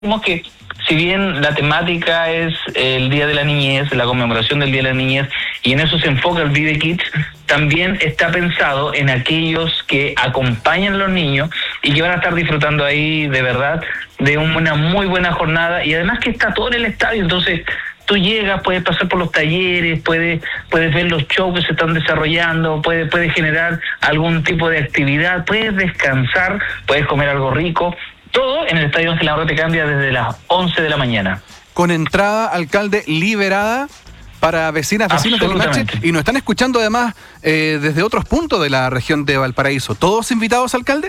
que si bien la temática es el Día de la Niñez, la conmemoración del Día de la Niñez, y en eso se enfoca el Vive Kids, también está pensado en aquellos que acompañan a los niños y que van a estar disfrutando ahí de verdad de una muy buena jornada, y además que está todo en el estadio, entonces tú llegas, puedes pasar por los talleres, puedes ver los shows que se están desarrollando, puedes generar algún tipo de actividad, puedes descansar, puedes comer algo rico. Todo en el Estadio Ángel Narrotecandia desde las 11 de la mañana. Con entrada, alcalde, liberada para vecinos del Limache. Y nos están escuchando además desde otros puntos de la región de Valparaíso. ¿Todos invitados, alcalde?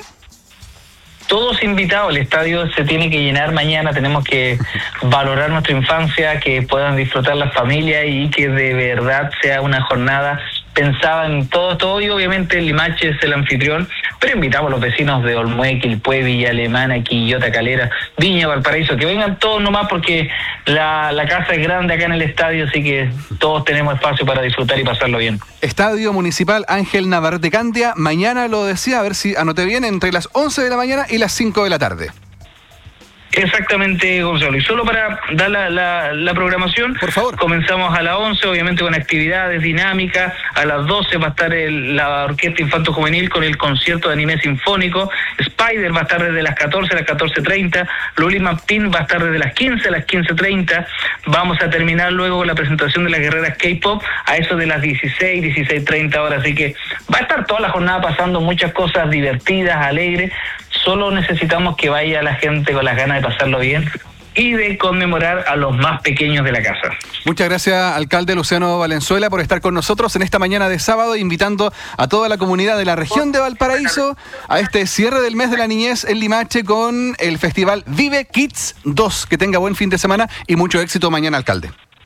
Todos invitados. El estadio se tiene que llenar mañana. Tenemos que valorar nuestra infancia, que puedan disfrutar las familias y que de verdad sea una jornada pensaba en todo, y obviamente el Limache es el anfitrión, pero invitamos a los vecinos de Olmué, Quilpué, Villa Alemana, Quillota, Calera, Viña, Valparaíso, que vengan todos nomás porque la casa es grande acá en el estadio, así que todos tenemos espacio para disfrutar y pasarlo bien. Estadio Municipal Ángel Narrotecandia, mañana lo decía, a ver si anoté bien, entre las 11 de la mañana y las 5 de la tarde. Exactamente, Gonzalo. Y solo para dar la programación, por favor. Comenzamos a las 11, obviamente con actividades dinámicas. A las 12 va a estar la Orquesta Infanto Juvenil con el concierto de anime sinfónico. Spider va a estar desde las 14 a las 14:30. Luli Mampin va a estar desde las 15 a las 15:30. Vamos a terminar luego con la presentación de las guerreras K-Pop a eso de las 16:30 horas. Así que va a estar toda la jornada pasando muchas cosas divertidas, alegres. Solo necesitamos que vaya la gente con las ganas de pasarlo bien y de conmemorar a los más pequeños de la casa. Muchas gracias, alcalde Luciano Valenzuela, por estar con nosotros en esta mañana de sábado, invitando a toda la comunidad de la región de Valparaíso a este cierre del mes de la niñez en Limache con el festival Vive Kids 2. Que tenga buen fin de semana y mucho éxito mañana, alcalde.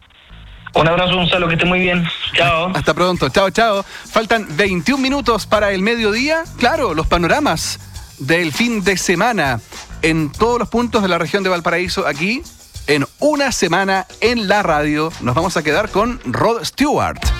Un abrazo, Gonzalo, que esté muy bien. Chao. Hasta pronto. Chao. Faltan 21 minutos para el mediodía. Claro, los panoramas del fin de semana en todos los puntos de la región de Valparaíso, aquí en Una Semana en la Radio. Nos vamos a quedar con Rod Stewart.